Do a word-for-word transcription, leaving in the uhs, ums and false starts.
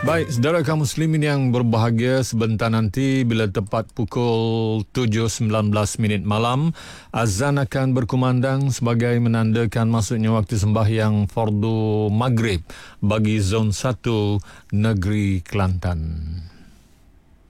Baik, saudara kaum muslimin yang berbahagia, sebentar nanti bila tepat pukul tujuh sembilan belas minit malam, azan akan berkumandang sebagai menandakan masuknya waktu sembahyang fardu maghrib bagi zon satu negeri Kelantan.